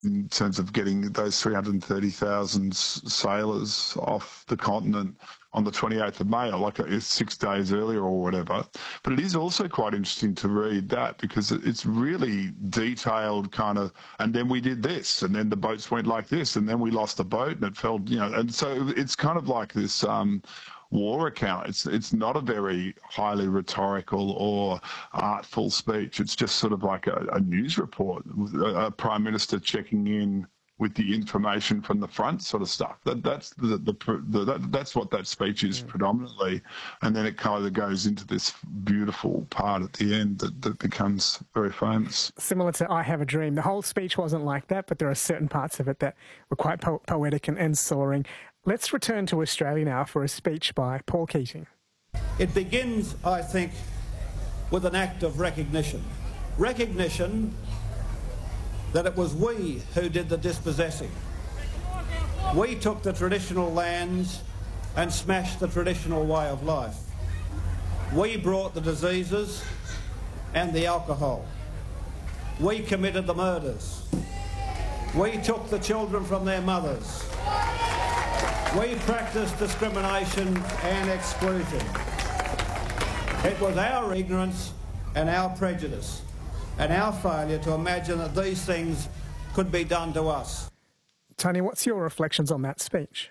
in terms of getting those 330,000 sailors off the continent on the 28th of May, like it's 6 days earlier or whatever. But it is also quite interesting to read that because it's really detailed kind of, and then we did this, and then the boats went like this, and then we lost a boat and it fell, and so it's kind of like this war account. It's not a very highly rhetorical or artful speech. It's just sort of like a news report, a prime minister checking in with the information from the front, sort of stuff. That's that's what that speech is predominantly, and then it kind of goes into this beautiful part at the end that becomes very famous. Similar to "I Have a Dream," the whole speech wasn't like that, but there are certain parts of it that were quite poetic and soaring. Let's return to Australia now for a speech by Paul Keating. It begins, I think, with an act of recognition. Recognition that it was we who did the dispossessing. We took the traditional lands and smashed the traditional way of life. We brought the diseases and the alcohol. We committed the murders. We took the children from their mothers. We practiced discrimination and exclusion. It was our ignorance and our prejudice and our failure to imagine that these things could be done to us. Tony, what's your reflections on that speech?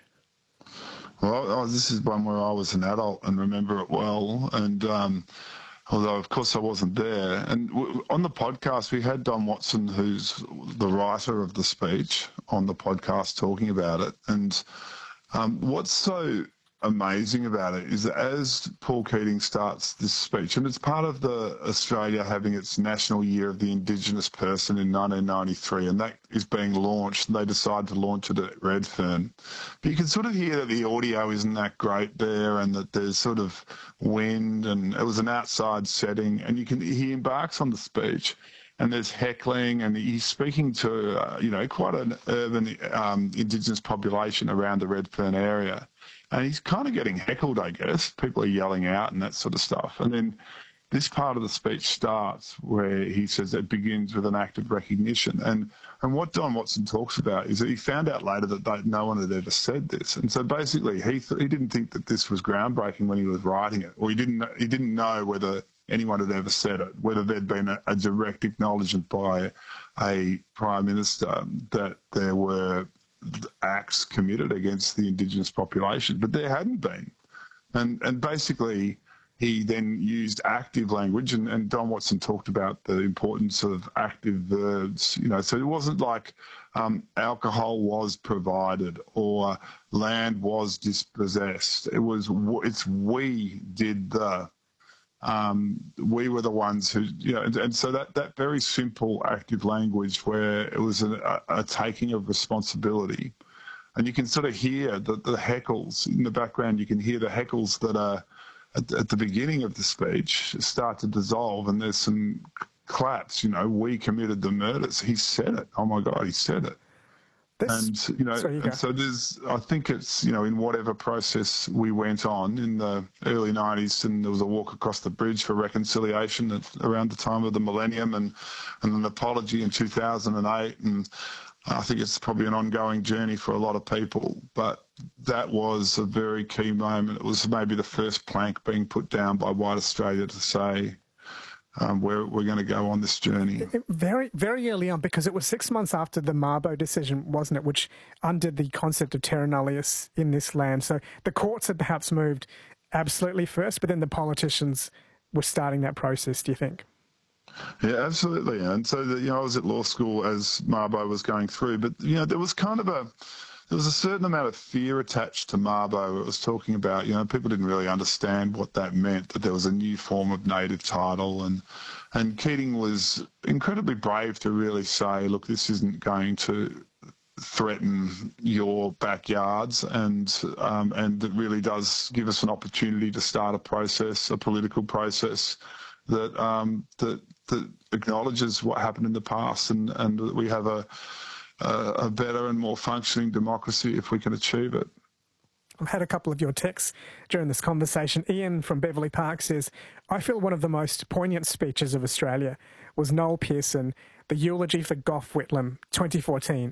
Well, this is one where I was an adult and remember it well, and although of course I wasn't there. And on the podcast we had Don Watson, who's the writer of the speech, on the podcast talking about it. And what's so amazing about it is that as Paul Keating starts this speech, and it's part of the Australia having its National Year of the Indigenous Person in 1993, and that is being launched, and they decide to launch it at Redfern. But you can sort of hear that the audio isn't that great there, and that there's sort of wind, and it was an outside setting, and he embarks on the speech, and there's heckling, and he's speaking to, quite an urban Indigenous population around the Redfern area. And he's kind of getting heckled, I guess. People are yelling out and that sort of stuff. And then this part of the speech starts where he says it begins with an act of recognition. And what Don Watson talks about is that he found out later that no one had ever said this. And so basically he didn't think that this was groundbreaking when he was writing it, or he didn't know whether anyone had ever said it, whether there'd been a direct acknowledgement by a Prime Minister that there were acts committed against the Indigenous population, but there hadn't been. And basically he then used active language, and Don Watson talked about the importance of active verbs, so it wasn't like alcohol was provided or land was dispossessed. It's we did the, we were the ones who, and so that very simple active language where it was a taking of responsibility. And you can sort of hear the heckles in the background. You can hear the heckles that are at the beginning of the speech start to dissolve, and there's some claps, we committed the murders. He said it. Oh my God, he said it. And so there's, I think it's, in whatever process we went on in the early 90s, and there was a walk across the bridge for reconciliation around the time of the millennium, and an apology in 2008, and I think it's probably an ongoing journey for a lot of people, but that was a very key moment. It was maybe the first plank being put down by White Australia to say, we're going to go on this journey. Very, very early on, because it was 6 months after the Mabo decision, wasn't it, which undid the concept of terra nullius in this land. So the courts had perhaps moved absolutely first, but then the politicians were starting that process, do you think? Yeah, absolutely. And so, I was at law school as Mabo was going through, but, there was there was a certain amount of fear attached to Mabo. It was talking about, people didn't really understand what that meant, that there was a new form of native title. And Keating was incredibly brave to really say, look, this isn't going to threaten your backyards, and it really does give us an opportunity to start a political process that acknowledges what happened in the past, and that we have a better and more functioning democracy if we can achieve it. I've had a couple of your texts during this conversation. Ian from Beverley Park says, I feel one of the most poignant speeches of Australia was Noel Pearson, The Eulogy for Gough Whitlam, 2014.